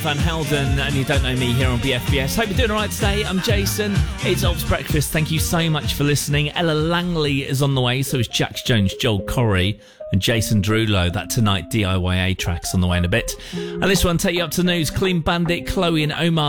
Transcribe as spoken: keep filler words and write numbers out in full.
Van Helden, and you don't know me here on B F B S. Hope you're doing all right today. I'm Jason. It's Ops Breakfast. Thank you so much for listening. Ella Langley is on the way, so is Jax Jones, Joel Corey, and Jason Derulo. That Tonight D I Y A track's on the way in a bit. And this one take you up to news. Clean Bandit, Chloe and Omar